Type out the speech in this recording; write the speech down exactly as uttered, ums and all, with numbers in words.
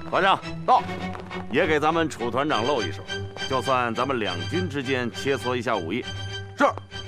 团长到，也给咱们楚团长露一手，就算咱们两军之间切磋一下武艺。 是。